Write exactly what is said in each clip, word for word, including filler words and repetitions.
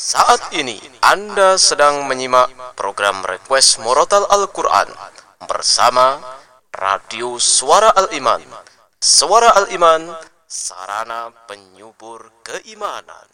Saat ini Anda sedang menyimak program Request Murotal Al-Quran bersama Radio Suara Al-Iman. Suara Al-Iman, sarana penyubur keimanan.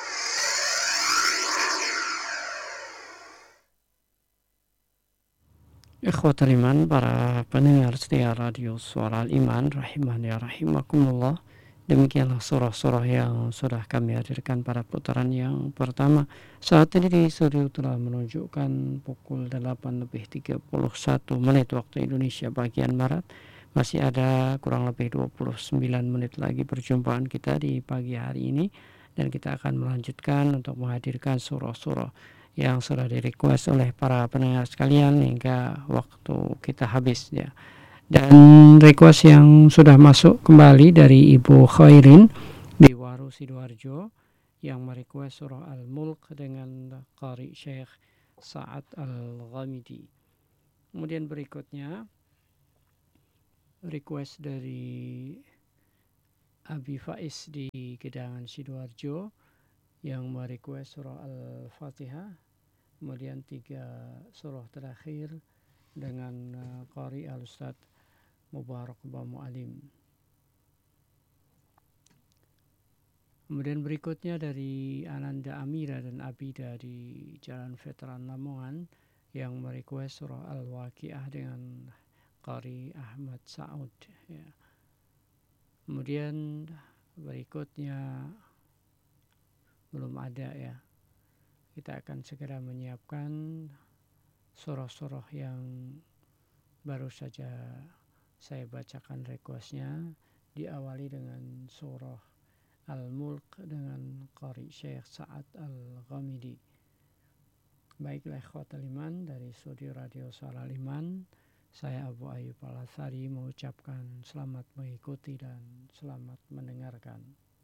Ikhwatal iman, para pendengar setia radio Suara Al-Iman, rahimani ya rahimakumullah. Demikianlah surah-surah yang sudah kami hadirkan pada putaran yang pertama. Saat ini di studio telah menunjukkan pukul delapan lebih tiga puluh satu menit waktu Indonesia bagian Barat. Masih ada kurang lebih dua puluh sembilan menit lagi perjumpaan kita di pagi hari ini, dan kita akan melanjutkan untuk menghadirkan surah-surah yang sudah di-request oleh para pendengar sekalian hingga waktu kita habis ya. Dan request yang sudah masuk kembali dari Ibu Khairin di Waru Sidoarjo yang merequest surah Al-Mulk dengan Qari Syekh Sa'ad Al-Ghamidi. Kemudian berikutnya request dari Abi Faiz di Gedangan Sidoarjo yang merequest surah Al-Fatihah. Kemudian tiga surah terakhir dengan uh, Qari Al-Ustaz Mubarak Bamu Alim. Kemudian berikutnya dari Ananda Amira dan Abida di Jalan Veteran Lamongan yang merequest surah Al-Waqiah dengan Qari Ahmad Saud ya. Kemudian berikutnya belum ada ya. Kita akan segera menyiapkan surah-surah yang baru saja saya bacakan requestnya, diawali dengan surah Al-Mulk dengan Qari Syekh Sa'ad Al-Ghamidi. Baiklah ikhwatal iman, dari studio Radio Suara Al-Iman, saya Abu Ayyub Al-Athari mengucapkan selamat mengikuti dan selamat mendengarkan.